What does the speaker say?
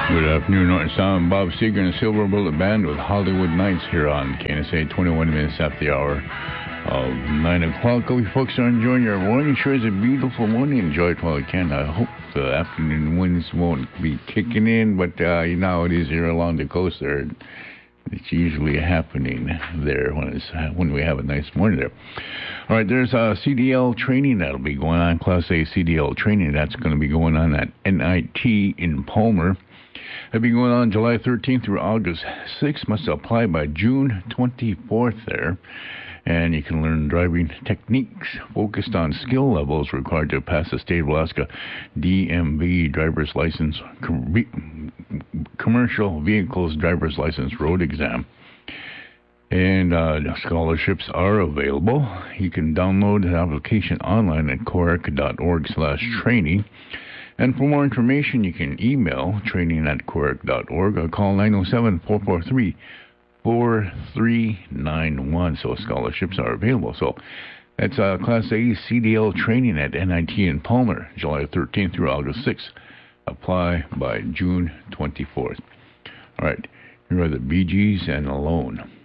Good afternoon, Norton Sound. Bob Seger and the Silver Bullet Band with Hollywood Nights here on KNSA, 21 minutes after the hour of 9 o'clock. Hope you folks are enjoying your morning. Sure is a beautiful morning. Enjoy it while you can. I hope the afternoon winds won't be kicking in, but you know how it is here along the coast there. It's usually happening there when we have a nice morning there. All right, there's a CDL training that'll be going on, Class A CDL training. That's going to be going on at NIT in Palmer. It'll be going on July 13th through August 6th. Must apply by June 24th there. And you can learn driving techniques focused on skill levels required to pass the State of Alaska DMV driver's license, commercial vehicles driver's license road exam. And scholarships are available. You can download an application online at corec.org/training. And for more information, you can email training@corec.org or call 907-443-4391. So scholarships are available. So that's Class A CDL training at NIT in Palmer, July 13th through August 6th. Apply by June 24th. All right, here are the Bee Gees and Alone.